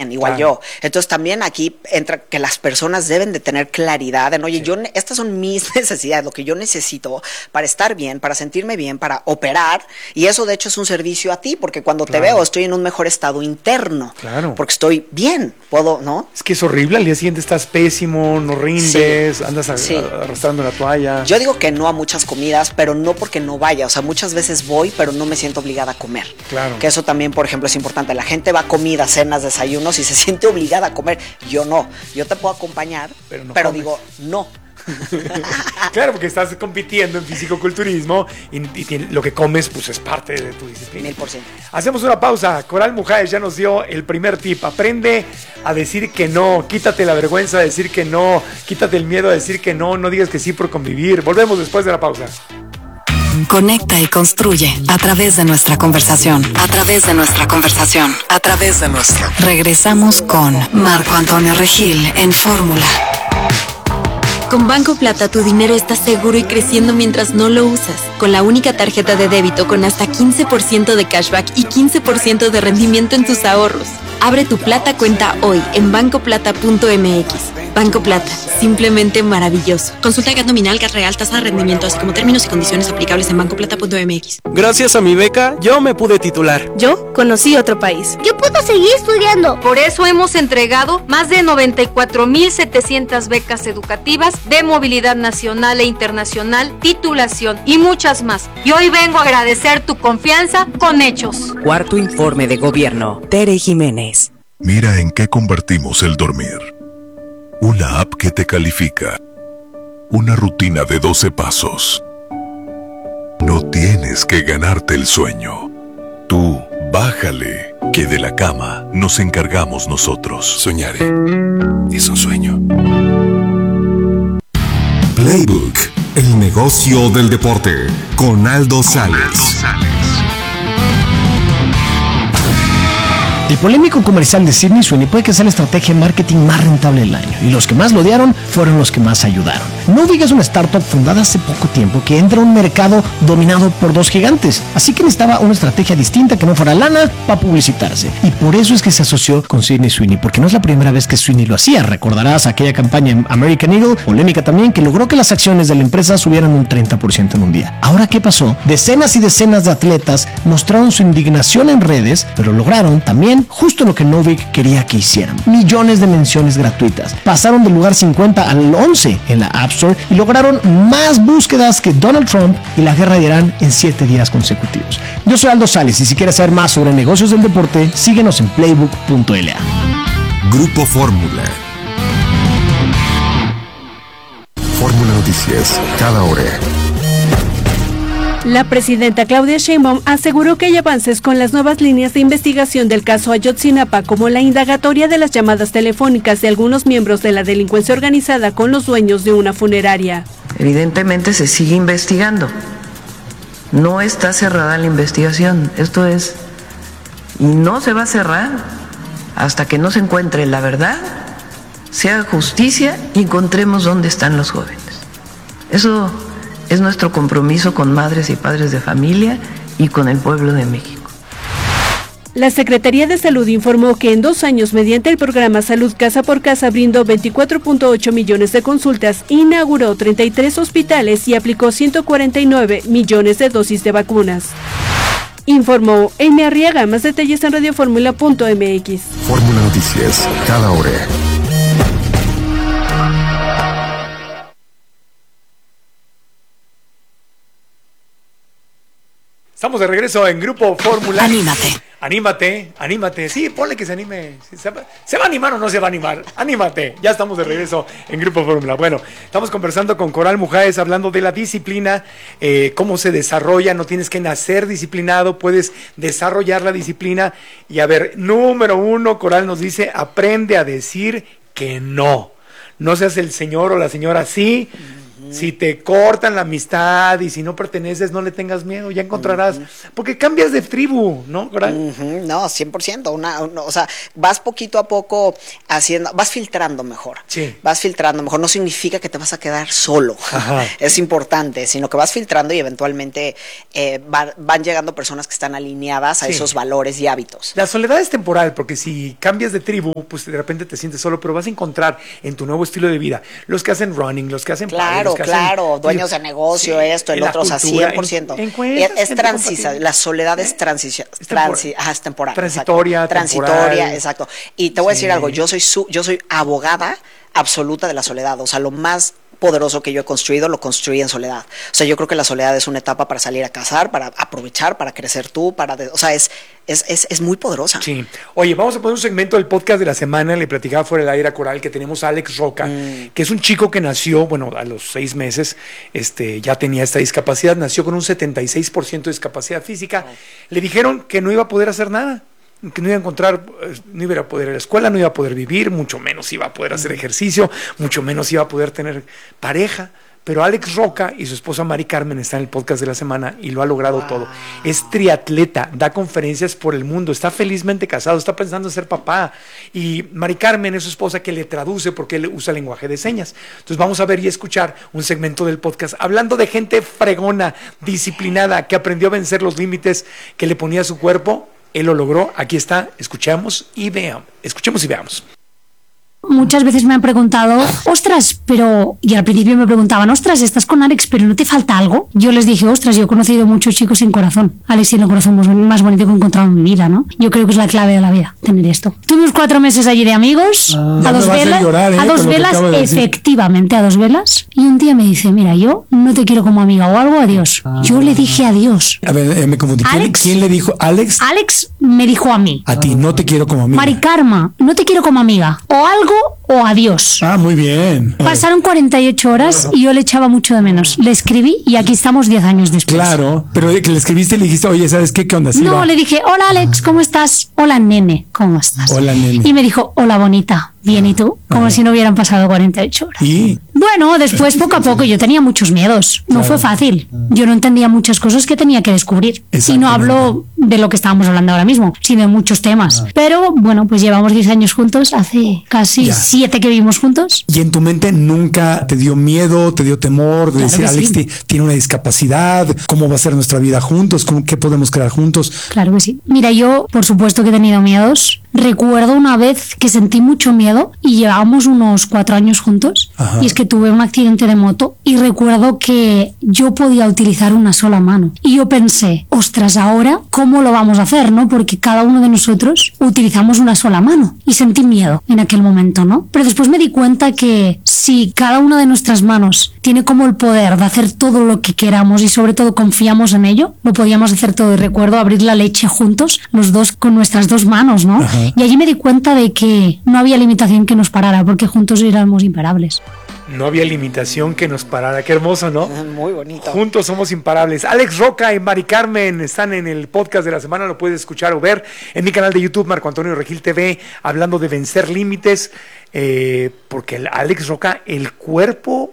también, igual yo. Entonces también aquí entra que las personas deben de tener claridad en, oye, estas son mis necesidades, lo que yo necesito para estar bien, para sentirme bien, para operar, y eso de hecho es un servicio a ti, porque cuando te veo estoy en un mejor estado interno, porque estoy bien, puedo, ¿no? Es que es horrible, al día siguiente estás pésimo, no rindes, andas arrastrando la toalla. Yo digo que no a muchas comidas, pero no porque no vaya, o sea, muchas veces voy, pero no me siento obligada a comer. Claro. Que eso también, por ejemplo, es importante. La gente va a comidas, cenas, desayunos y se siente obligada a comer. Yo no. Yo te puedo acompañar, pero digo, no. Claro, porque estás compitiendo en fisicoculturismo y lo que comes pues es parte de tu disciplina. 1000%. Hacemos una pausa. Coral Mujáez ya nos dio el primer tip. Aprende a decir que no. Quítate la vergüenza de decir que no. Quítate el miedo de decir que no. No digas que sí por convivir. Volvemos después de la pausa. Conecta y construye a través de nuestra conversación. A través de nuestra conversación. A través de nuestra. Regresamos con Marco Antonio Regil en Fórmula. Con Banco Plata tu dinero está seguro y creciendo mientras no lo usas. Con la única tarjeta de débito con hasta 15% de cashback y 15% de rendimiento en tus ahorros. Abre tu Plata cuenta hoy en bancoplata.mx. Banco Plata, simplemente maravilloso. Consulta GAT nominal, GAT real, tasa de rendimiento, así como términos y condiciones aplicables en bancoplata.mx. Gracias a mi beca, yo me pude titular. Yo conocí otro país. Yo puedo seguir estudiando. Por eso hemos entregado más de 94,700 becas educativas de movilidad nacional e internacional, titulación y muchas más. Y hoy vengo a agradecer tu confianza con hechos. Cuarto informe de gobierno. Tere Jiménez. Mira en qué convertimos el dormir. Una app que te califica. Una rutina de 12 pasos. No tienes que ganarte el sueño. Tú, bájale, que de la cama nos encargamos nosotros. Soñaré. Es un sueño. Playbook, el negocio del deporte, con Aldo Sales. El polémico comercial de Sydney Sweeney puede que sea la estrategia de marketing más rentable del año, y los que más lo odiaron fueron los que más ayudaron. Novig es una startup fundada hace poco tiempo que entra a un mercado dominado por dos gigantes, así que necesitaba una estrategia distinta que no fuera lana para publicitarse, y por eso es que se asoció con Sydney Sweeney, porque no es la primera vez que Sweeney lo hacía. Recordarás aquella campaña en American Eagle, polémica también, que logró que las acciones de la empresa subieran un 30% en un día. Ahora, ¿qué pasó? Decenas y decenas de atletas mostraron su indignación en redes, pero lograron también justo lo que Novig quería que hicieran: millones de menciones gratuitas. Pasaron del lugar 50 al 11 en la App Store y lograron más búsquedas que Donald Trump y la guerra de Irán en 7 días consecutivos. Yo soy Aldo Sales, y si quieres saber más sobre negocios del deporte, síguenos en playbook.la. Grupo Fórmula. Fórmula Noticias, cada hora. La presidenta Claudia Sheinbaum aseguró que hay avances con las nuevas líneas de investigación del caso Ayotzinapa, como la indagatoria de las llamadas telefónicas de algunos miembros de la delincuencia organizada con los dueños de una funeraria. Evidentemente se sigue investigando. No está cerrada la investigación. Esto es, y no se va a cerrar hasta que no se encuentre la verdad, se haga justicia y encontremos dónde están los jóvenes. Eso es nuestro compromiso con madres y padres de familia y con el pueblo de México. La Secretaría de Salud informó que en 2 años, mediante el programa Salud Casa por Casa, brindó 24.8 millones de consultas, inauguró 33 hospitales y aplicó 149 millones de dosis de vacunas. Informó Amy Arriaga. Más detalles en radioformula.mx. Fórmula Noticias, cada hora. Estamos de regreso en Grupo Fórmula. Anímate. Anímate. Sí, ponle que se anime. ¿Se va a animar o no se va a animar? Anímate. Ya estamos de regreso en Grupo Fórmula. Bueno, estamos conversando con Coral Mujáez, hablando de la disciplina, cómo se desarrolla. No tienes que nacer disciplinado, puedes desarrollar la disciplina. Y a ver, número 1, Coral nos dice: aprende a decir que no. No seas el señor o la señora sí. Si te cortan la amistad y si no perteneces, no le tengas miedo, ya encontrarás. Porque cambias de tribu, ¿no, Coral? No, 100%. O sea, vas poquito a poco vas filtrando mejor. Sí. Vas filtrando mejor. No significa que te vas a quedar solo. Ajá. Es importante, sino que vas filtrando y eventualmente van llegando personas que están alineadas a esos valores y hábitos. La soledad es temporal, porque si cambias de tribu, pues de repente te sientes solo, pero vas a encontrar en tu nuevo estilo de vida los que hacen running, los que hacen dueños de negocio, el otro, o sea, 100%. Es transición, la soledad es transición, es temporal. Transitoria, exacto. Y te voy a decir algo, yo soy abogada absoluta de la soledad, o sea, lo más poderoso que yo he construido, lo construí en soledad. O sea, yo creo que la soledad es una etapa para salir a cazar, para aprovechar, para crecer tú, o sea, es muy poderosa. Sí. Oye, vamos a poner un segmento del podcast de la semana. Le platicaba fuera del aire a Coral que tenemos a Alex Roca, que es un chico que nació, a los 6 meses, ya tenía esta discapacidad, nació con un 76% de discapacidad física. Le dijeron que no iba a poder hacer nada, que no iba a encontrar, no iba a poder ir a la escuela, no iba a poder vivir, mucho menos iba a poder hacer ejercicio, mucho menos iba a poder tener pareja. Pero Alex Roca y su esposa Mari Carmen están en el podcast de la semana y lo ha logrado todo. Es triatleta, da conferencias por el mundo, está felizmente casado, está pensando en ser papá. Y Mari Carmen es su esposa que le traduce porque él usa lenguaje de señas. Entonces vamos a ver y escuchar un segmento del podcast hablando de gente fregona, disciplinada, que aprendió a vencer los límites que le ponía su cuerpo. Él lo logró. Aquí está. Escuchemos y veamos. Muchas veces me han preguntado, ostras, y al principio me preguntaban, ostras, estás con Alex, pero ¿no te falta algo? Yo les dije, ostras, yo he conocido muchos chicos sin corazón. Alex tiene el corazón más bonito que he encontrado en mi vida, ¿no? Yo creo que es la clave de la vida, tener esto. Tuvimos 4 meses allí de amigos, a 2 velas, efectivamente, a 2 velas. Y un día me dice, mira, yo no te quiero como amiga o algo, adiós. Yo le dije adiós. A ver, me confundí. ¿Quién le dijo? ¿Alex? Alex me dijo a mí. A ti, no te quiero como amiga. Mari Carmen, no te quiero como amiga. O algo o adiós. Muy bien. Pasaron 48 horas y yo le echaba mucho de menos. Le escribí y aquí estamos 10 años después. Claro, pero que le escribiste y le dijiste, oye, ¿sabes qué onda? No, le dije, hola Alex, ¿cómo estás? Hola nene, ¿cómo estás? Hola nene. Y me dijo, hola bonita. Bien, ¿y tú? Como si no hubieran pasado 48 horas. ¿Y? Bueno, después poco a poco yo tenía muchos miedos. No fue fácil. Yo no entendía muchas cosas que tenía que descubrir. Y no hablo de lo que estábamos hablando ahora mismo, sino de muchos temas. Pero bueno, pues llevamos 10 años juntos, hace casi 7 que vivimos juntos. ¿Y en tu mente nunca te dio miedo, te dio temor de decir, Alex tiene una discapacidad, cómo va a ser nuestra vida juntos, qué podemos crear juntos? Claro que sí. Mira, yo por supuesto que he tenido miedos. Recuerdo una vez que sentí mucho miedo y llevábamos unos 4 años juntos. Ajá. Y es que tuve un accidente de moto y recuerdo que yo podía utilizar una sola mano. Y yo pensé, ostras, ahora, ¿cómo lo vamos a hacer, no? Porque cada uno de nosotros utilizamos una sola mano. Y sentí miedo en aquel momento, ¿no? Pero después me di cuenta que si cada una de nuestras manos tiene como el poder de hacer todo lo que queramos y sobre todo confiamos en ello, lo podíamos hacer todo. Y recuerdo abrir la leche juntos, los dos con nuestras 2 manos, ¿no? Ajá. Y allí me di cuenta de que no había limitación que nos parara, porque juntos éramos imparables. No había limitación que nos parara. Qué hermoso, ¿no? Muy bonito. Juntos somos imparables. Alex Roca y Mari Carmen están en el podcast de la semana. Lo puedes escuchar o ver en mi canal de YouTube, Marco Antonio Regil TV, hablando de vencer límites. Porque Alex Roca, el cuerpo,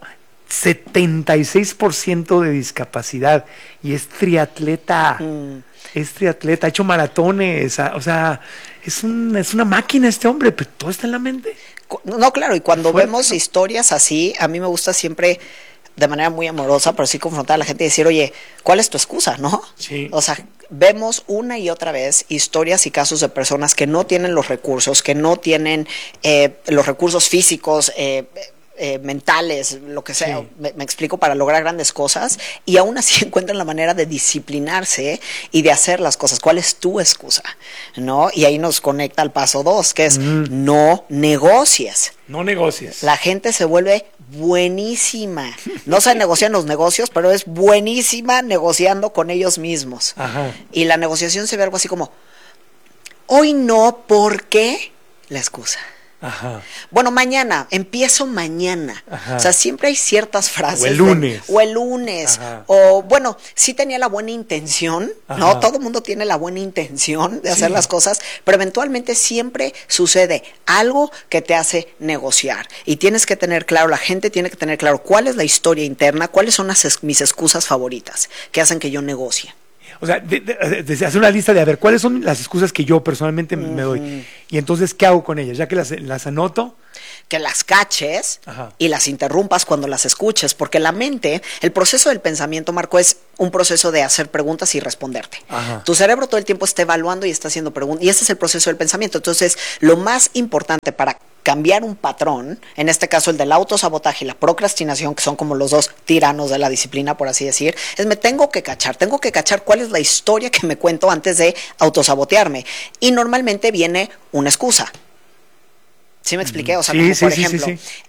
76% de discapacidad. Y es triatleta. Es triatleta, ha hecho maratones. O sea, es una máquina este hombre, pero todo está en la mente. No, claro, y cuando vemos historias así, a mí me gusta siempre, de manera muy amorosa, pero sí confrontar a la gente y decir, oye, ¿cuál es tu excusa, no? Sí. O sea, vemos una y otra vez historias y casos de personas que no tienen los recursos, que no tienen los recursos físicos, mentales, lo que sea, sí. me explico, para lograr grandes cosas, y aún así encuentran la manera de disciplinarse y de hacer las cosas. ¿Cuál es tu excusa? ¿No? Y ahí nos conecta al paso 2, que es no negocies. No negocies. La gente se vuelve buenísima. No se negocian los negocios, pero es buenísima negociando con ellos mismos. Ajá. Y la negociación se ve algo así como, hoy no, ¿por qué? La excusa. Ajá. Bueno, mañana, empiezo mañana. Ajá. O sea, siempre hay ciertas frases. O el lunes. O el lunes. Ajá. O, bueno, sí tenía la buena intención, ¿no? Ajá. Todo el mundo tiene la buena intención de hacer las cosas, pero eventualmente siempre sucede algo que te hace negociar. Y tienes que tener claro, la gente tiene que tener claro cuál es la historia interna, cuáles son mis excusas favoritas que hacen que yo negocie. O sea, desde hacer una lista de a ver cuáles son las excusas que yo personalmente me doy. Y entonces, ¿qué hago con ellas? Ya que las anoto. Que las caches Ajá. y las interrumpas cuando las escuches, porque la mente, el proceso del pensamiento, Marco, es un proceso de hacer preguntas y responderte. Ajá. Tu cerebro todo el tiempo está evaluando y está haciendo preguntas, y ese es el proceso del pensamiento. Entonces, lo más importante para cambiar un patrón, en este caso el del autosabotaje y la procrastinación, que son como los dos tiranos de la disciplina, por así decir, es me tengo que cachar cuál es la historia que me cuento antes de autosabotearme. Y normalmente viene una excusa. ¿Sí me expliqué? O sea, como por ejemplo,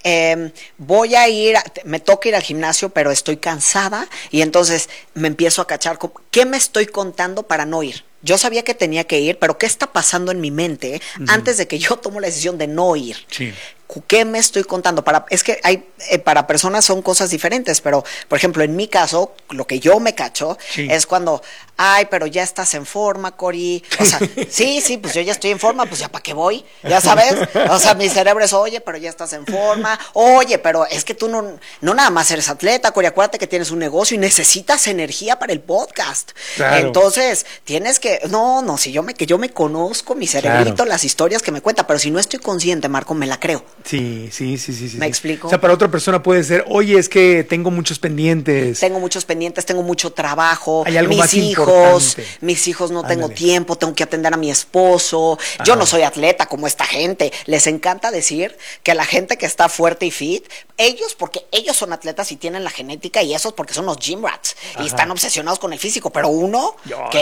voy a ir, me toca ir al gimnasio, pero estoy cansada y entonces me empiezo a cachar, ¿qué me estoy contando para no ir? Yo sabía que tenía que ir, pero ¿qué está pasando en mi mente antes de que yo tomo la decisión de no ir? Sí. ¿Qué me estoy contando? Es que hay para personas son cosas diferentes, pero por ejemplo, en mi caso, lo que yo me cacho es cuando, ay, pero ya estás en forma, Cori. O sea, sí, pues yo ya estoy en forma, pues ya para qué voy, ya sabes. O sea, mi cerebro es, oye, pero ya estás en forma. Oye, pero es que tú no nada más eres atleta, Cori. Acuérdate que tienes un negocio y necesitas energía para el podcast. Claro. Entonces, tienes que, si yo me conozco, mi cerebrito, las historias que me cuenta, pero si no estoy consciente, Marco, me la creo. Sí. ¿Me explico? O sea, para otra persona puede ser, oye, es que tengo muchos pendientes. Tengo mucho trabajo. Hay algo mis hijos no tengo tiempo, tengo que atender a mi esposo. Ajá. Yo no soy atleta como esta gente. Les encanta decir que la gente que está fuerte y fit, porque ellos son atletas y tienen la genética, y esos porque son los gym rats. Ajá. Y están obsesionados con el físico, pero uno,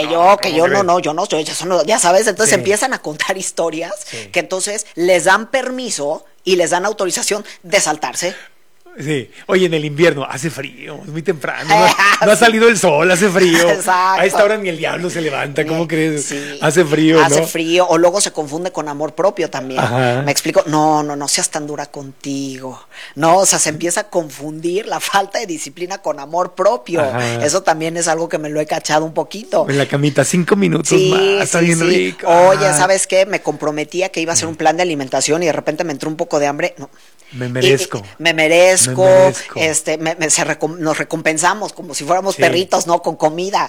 ya sabes, entonces empiezan a contar historias que entonces les dan permiso y les dan autorización de saltarse. Sí, oye, en el invierno hace frío, es muy temprano, no ha salido el sol, hace frío. Exacto. A esta hora ni el diablo se levanta, ¿cómo crees? Sí. Hace frío, ¿no? Hace frío, o luego se confunde con amor propio también. Ajá. ¿Me explico? No seas tan dura contigo. No, o sea, se empieza a confundir la falta de disciplina con amor propio. Ajá. Eso también es algo que me lo he cachado un poquito. En la camita, 5 minutos más, está bien rico. Oye, ¿sabes qué? Me comprometía que iba a hacer un plan de alimentación y de repente me entró un poco de hambre. No. Me merezco. Nos recompensamos como si fuéramos perritos, ¿no? Con comida.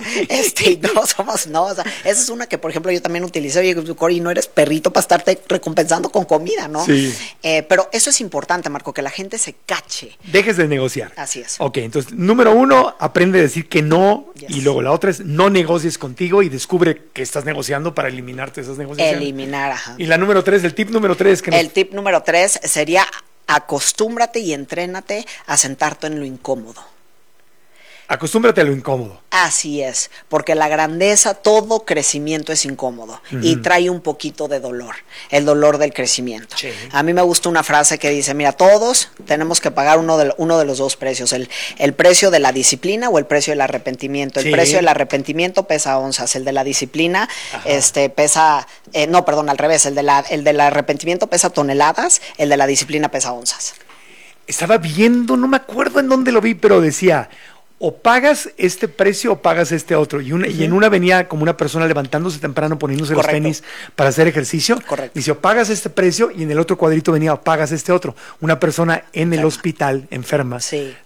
O sea, esa es una que, por ejemplo, yo también utilicé. Oye, Cori, no eres perrito para estarte recompensando con comida, ¿no? Sí. Pero eso es importante, Marco, que la gente se cache. Dejes de negociar. Así es. Ok, entonces, número 1, aprende a decir que no. Yes. Y luego la otra es, no negocies contigo y descubre que estás negociando para eliminarte esas negociaciones. Ajá. Y la número 3, el tip número 3. El tip número 3 sería: acostúmbrate y entrénate a sentarte en lo incómodo. Acostúmbrate a lo incómodo. Así es, porque la grandeza, todo crecimiento es incómodo y trae un poquito de dolor, el dolor del crecimiento. Sí. A mí me gusta una frase que dice, mira, todos tenemos que pagar uno de los dos precios, el precio de la disciplina o el precio del arrepentimiento. El precio del arrepentimiento pesa onzas, el de la disciplina pesa, al revés, el del arrepentimiento pesa toneladas, el de la disciplina pesa onzas. Estaba viendo, no me acuerdo en dónde lo vi, pero decía, o pagas este precio o pagas este otro. Y en una venía como una persona levantándose temprano, poniéndose los tenis para hacer ejercicio. Correcto. Dice, o pagas este precio, y en el otro cuadrito venía, o pagas este otro. Una persona en el hospital, enferma,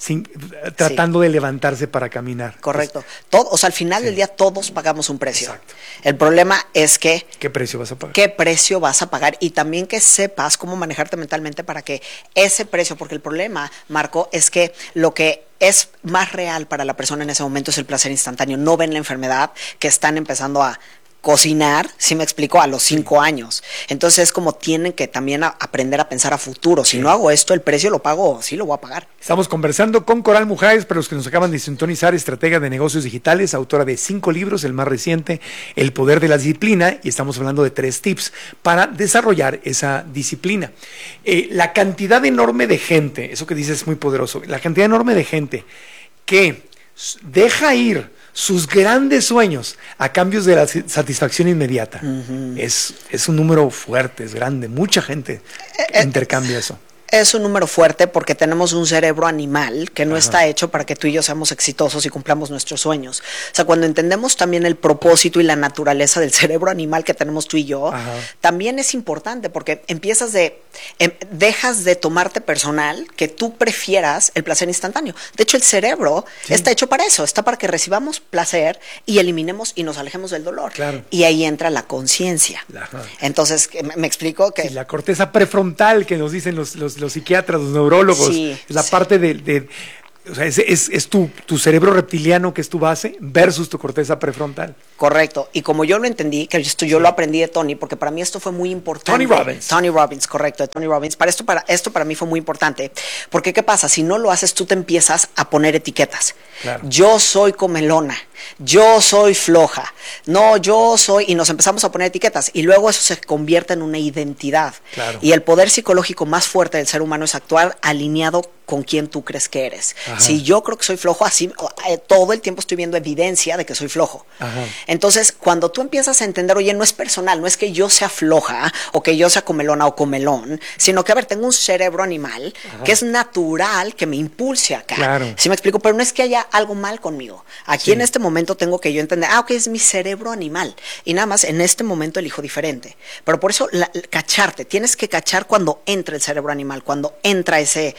tratando de levantarse para caminar. Correcto. Al final del día todos pagamos un precio. Exacto. El problema es que... ¿Qué precio vas a pagar? ¿Qué precio vas a pagar? Y también que sepas cómo manejarte mentalmente para que ese precio, porque el problema, Marco, es que lo que es más real para la persona en ese momento es el placer instantáneo. No ven la enfermedad que están empezando a cocinar, ¿sí me explico? A los 5 años. Entonces es como tienen que también aprender a pensar a futuro. Si no hago esto, el precio lo pago, sí lo voy a pagar. Estamos conversando con Coral Mujáez, para los que nos acaban de sintonizar, estratega de negocios digitales, autora de 5 libros, el más reciente, El poder de la disciplina, y estamos hablando de 3 tips para desarrollar esa disciplina. La cantidad enorme de gente, eso que dices es muy poderoso, la cantidad enorme de gente que deja ir sus grandes sueños a cambios de la satisfacción inmediata. Es un número fuerte, es grande, mucha gente. intercambia eso? Es un número fuerte porque tenemos un cerebro animal que no está hecho para que tú y yo seamos exitosos y cumplamos nuestros sueños. O sea, cuando entendemos también el propósito y la naturaleza del cerebro animal que tenemos tú y yo, también es importante porque dejas de tomarte personal que tú prefieras el placer instantáneo. De hecho, el cerebro está hecho para eso, está para que recibamos placer y eliminemos y nos alejemos del dolor. Claro. Y ahí entra la conciencia. Entonces, ¿me explico? Que la corteza prefrontal que nos dicen los psiquiatras, los neurólogos, es la parte o sea, es tu cerebro reptiliano que es tu base versus tu corteza prefrontal. Correcto. Y como yo lo entendí, que yo lo aprendí de Tony, porque para mí esto fue muy importante. Tony Robbins, correcto, de Tony Robbins. Esto para mí fue muy importante. Porque ¿qué pasa? Si no lo haces, tú te empiezas a poner etiquetas. Claro. Yo soy comelona, yo soy floja, no, yo soy... Y nos empezamos a poner etiquetas. Y luego eso se convierte en una identidad. Claro. Y el poder psicológico más fuerte del ser humano es actuar alineado con quien tú crees que eres. Si yo creo que soy flojo, así todo el tiempo estoy viendo evidencia de que soy flojo. Entonces, cuando tú empiezas a entender, oye, no es personal, no es que yo sea floja o que yo sea comelona o comelón, sino que, a ver, tengo un cerebro animal que es natural, que me impulse acá. Claro. ¿Sí me explico? Pero no es que haya algo mal conmigo. Aquí en este momento tengo que yo entender, ok, es mi cerebro animal. Y nada más, en este momento elijo diferente. Pero por eso, cacharte, tienes que cachar cuando entra el cerebro animal, cuando entra ese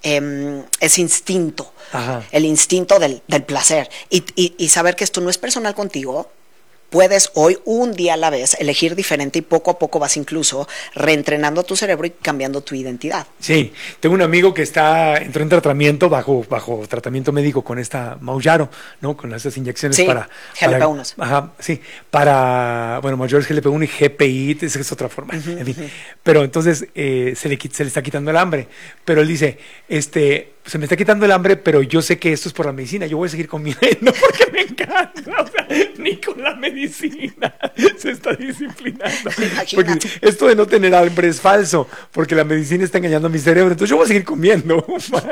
instinto, el instinto del placer y saber que esto no es personal contigo. Puedes hoy, un día a la vez, elegir diferente y poco a poco vas incluso reentrenando tu cerebro y cambiando tu identidad. Sí, tengo un amigo que entró en tratamiento bajo tratamiento médico con esta Mounjaro, ¿no? Con esas inyecciones para GLP-1. Para mayores GLP-1 y GPI, esa es otra forma. En fin. Pero entonces se le está quitando el hambre. Pero él dice, se me está quitando el hambre, pero yo sé que esto es por la medicina. Yo voy a seguir comiendo porque me encanta. O sea, ni con la medicina se está disciplinando. Porque esto de no tener hambre es falso, porque la medicina está engañando a mi cerebro. Entonces yo voy a seguir comiendo.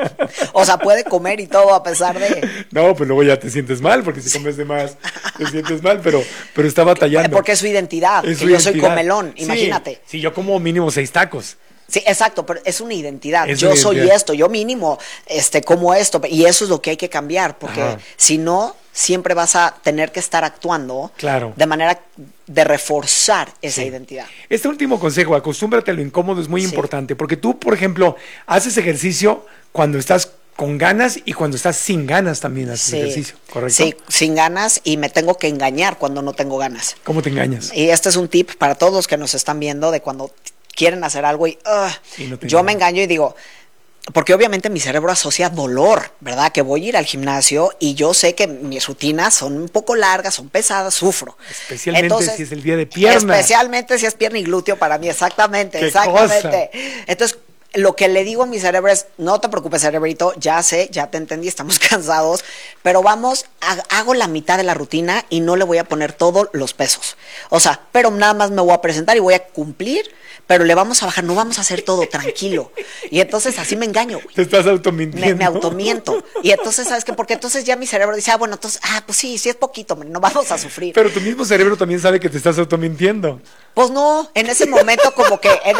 O sea, puede comer y todo a pesar de... No, pues luego ya te sientes mal, porque si comes de más te sientes mal, pero está batallando. Porque es su identidad, yo soy comelón, imagínate. Sí, yo como mínimo 6 tacos. Sí, exacto, pero es una identidad. Yo soy esto, yo mínimo como esto, y eso es lo que hay que cambiar, porque si no, siempre vas a tener que estar actuando de manera de reforzar esa identidad. Este último consejo, acostúmbrate a lo incómodo, es muy importante, porque tú, por ejemplo, haces ejercicio cuando estás con ganas y cuando estás sin ganas también haces ejercicio, ¿correcto? Sí, sin ganas, y me tengo que engañar cuando no tengo ganas. ¿Cómo te engañas? Y este es un tip para todos los que nos están viendo de cuando quieren hacer algo y yo me engaño y digo, porque obviamente mi cerebro asocia dolor, ¿verdad? Que voy a ir al gimnasio y yo sé que mis rutinas son un poco largas, son pesadas, sufro. Especialmente si es el día de pierna. Especialmente si es pierna y glúteo para mí, exactamente. Entonces, lo que le digo a mi cerebro es, no te preocupes, cerebrito, ya sé, ya te entendí, estamos cansados, pero hago la mitad de la rutina y no le voy a poner todos los pesos. O sea, pero nada más me voy a presentar y voy a cumplir, pero le vamos a bajar, no vamos a hacer todo tranquilo. Y entonces así me engaño, güey. Te estás automintiendo. Me automiento. Y entonces, ¿sabes qué? Porque entonces ya mi cerebro dice, bueno, entonces, pues sí es poquito, no vamos a sufrir. Pero tu mismo cerebro también sabe que te estás automintiendo. Pues no, en ese momento como que, en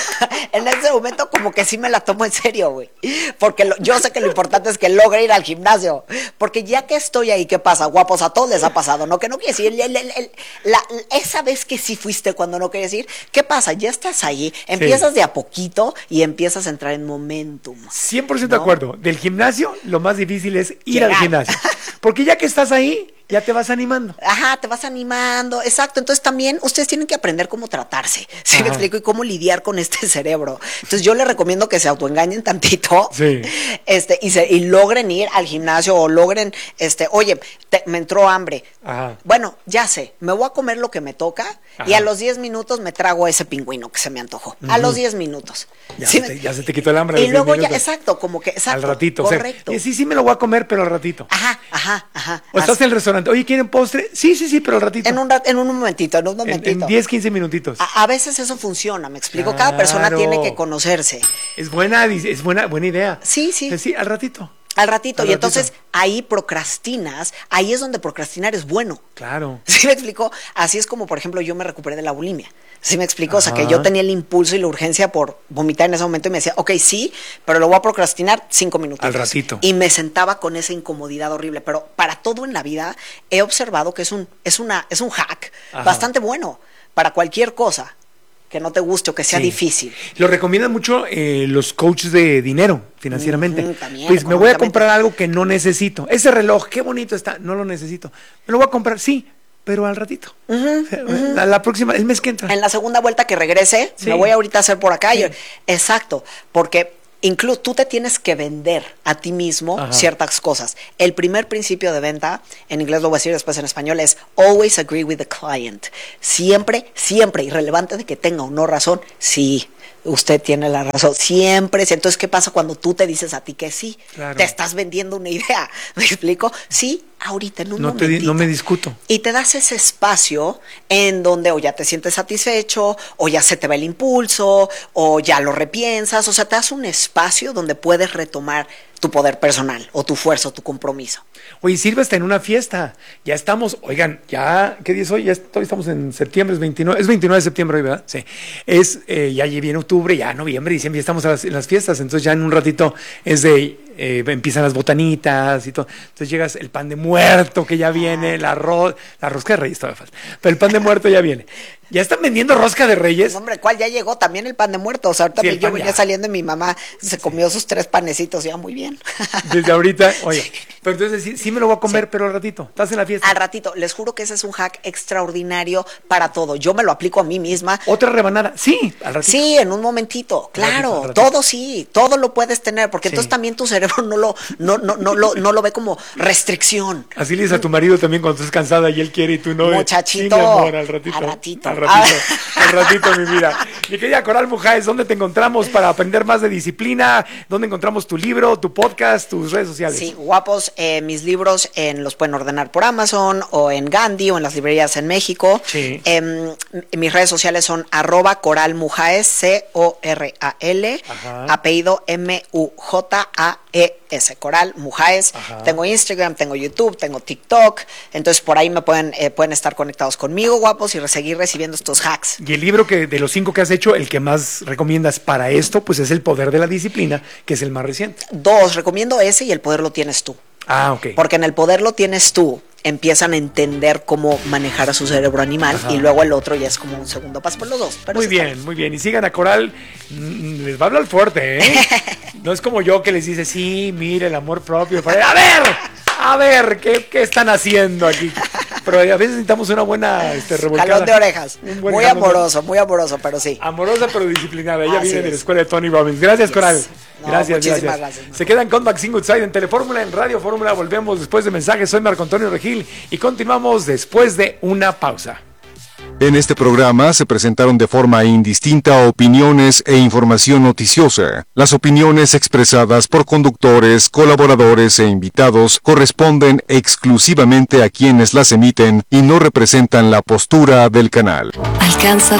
ese momento como que sí me la tomo en serio, güey. Porque yo sé que lo importante es que logre ir al gimnasio. Porque ya que estoy ahí, ¿qué pasa? Guapos, a todos les ha pasado, ¿no? Que no quieres ir. Esa vez que sí fuiste cuando no querías ir, ¿qué pasa? Ya estás ahí, empiezas de a poquito y empiezas a entrar en momentum. 100% de acuerdo. Del gimnasio, lo más difícil es ir al gimnasio. Porque ya que estás ahí, ya te vas animando. Te vas animando, exacto. Entonces también ustedes tienen que aprender cómo tratarse, ¿sí me explico? Y cómo lidiar con este cerebro. Entonces yo les recomiendo que se autoengañen tantito y logren ir al gimnasio o logren, oye, me entró hambre. Bueno, ya sé, me voy a comer lo que me toca y a los 10 minutos me trago ese pingüino que se me antojó. A los 10 minutos. Ya se te quitó el hambre. Y luego ya, exacto, al ratito. Correcto. O sea, sí me lo voy a comer, pero al ratito. Ajá. O estás en el restaurante, oye, ¿quieren postre? Sí, pero al ratito. En un momentito. En 10, 15 minutitos. A veces eso funciona, me explico. Cada persona tiene que conocerse. Es buena idea. Sí. Sí, al ratito. Al ratito. Y entonces ahí procrastinas, ahí es donde procrastinar es bueno. Claro. ¿Sí me explico? Así es como, por ejemplo, yo me recuperé de la bulimia. ¿Sí me explico? O sea, que yo tenía el impulso y la urgencia por vomitar en ese momento y me decía, ok, sí, pero lo voy a procrastinar 5 minutos. Al ratito. Y me sentaba con esa incomodidad horrible. Pero para todo en la vida he observado que es un hack bastante bueno para cualquier cosa que no te guste o que sea difícil. Lo recomiendan mucho los coaches de dinero financieramente. También, pues me voy a comprar algo que no necesito. Ese reloj, qué bonito está, no lo necesito. Me lo voy a comprar, sí, pero al ratito. La próxima, el mes que entra. En la segunda vuelta que regrese, me voy ahorita a hacer por acá. Sí. Exacto, porque incluso tú te tienes que vender a ti mismo ciertas cosas. El primer principio de venta, en inglés lo voy a decir después en español, es always agree with the client. Siempre, irrelevante de que tenga o no razón, sí, usted tiene la razón, siempre. Entonces, ¿qué pasa cuando tú te dices a ti que sí? Claro. Te estás vendiendo una idea, ¿me explico? Sí, ahorita en un momentito. No me discuto. Y te das ese espacio en donde o ya te sientes satisfecho, o ya se te va el impulso, o ya lo repiensas, o sea, te das un espacio donde puedes retomar tu poder personal, o tu fuerza, o tu compromiso. Oye, sirve hasta en una fiesta. Ya estamos, oigan, ya, ¿qué día es hoy? Ya estamos en septiembre, es 29 de septiembre hoy, ¿verdad? Sí. Ya viene octubre, ya noviembre, diciembre, ya estamos en las fiestas, entonces ya en un ratito empiezan las botanitas y todo. Entonces llegas el pan de muerto que ya viene, la rosca de Reyes todavía falta, pero el pan de muerto ya viene. ¿Ya están vendiendo rosca de Reyes? Hombre, ¿cuál ya llegó? También el pan de muerto. O sea, ahorita yo venía saliendo y mi mamá se comió sus 3 panecitos ya muy bien. Desde ahorita, oye, pero entonces sí me lo voy a comer, pero al ratito, estás en la fiesta. Al ratito, les juro que ese es un hack extraordinario para todo. Yo me lo aplico a mí misma. Otra rebanada, sí, al ratito. Sí, en un momentito, claro, todo sí, todo lo puedes tener, porque entonces también tu cerebro no lo ve como restricción. Así le dices a tu marido también cuando estás cansada y él quiere y tú no. Muchachito, sí, mi amor, al ratito. Al ratito, mi vida. Mi querida Coral Mujáez, ¿dónde te encontramos para aprender más de disciplina? ¿Dónde encontramos tu libro, tu podcast, tus redes sociales? Sí, guapos, mis libros los pueden ordenar por Amazon o en Gandhi o en las librerías en México. Sí. Mis redes sociales son @Coral Mujáez, CORAL, apellido MUJAES, Coral Mujáez. Tengo Instagram, tengo YouTube, tengo TikTok, entonces por ahí me pueden estar conectados conmigo, guapos, y seguir recibiendo estos hacks. Y el libro que de los 5 que has hecho, el que más recomiendas para esto, pues es El Poder de la Disciplina, que es el más reciente. 2, recomiendo ese y El Poder lo tienes tú. Ok. Porque en El Poder lo tienes tú, empiezan a entender cómo manejar a su cerebro animal y luego el otro ya es como un segundo paso por los dos. Pero muy bien. Y sigan a Coral, les va a hablar fuerte, ¿eh? No es como yo que les dice, sí, mire, el amor propio. A ver, ¿qué están haciendo aquí? Pero a veces necesitamos una buena revolcada. Jalón de orejas. Muy amoroso, pero sí. Amorosa pero disciplinada. Ella viene de la escuela de Tony Robbins. Gracias, Coral. Gracias. Se quedan con Maxine Goodside en Telefórmula, en Radio Fórmula. Volvemos después de mensajes. Soy Marco Antonio Regil y continuamos después de una pausa. En este programa se presentaron de forma indistinta opiniones e información noticiosa. Las opiniones expresadas por conductores, colaboradores e invitados corresponden exclusivamente a quienes las emiten y no representan la postura del canal. Alcanza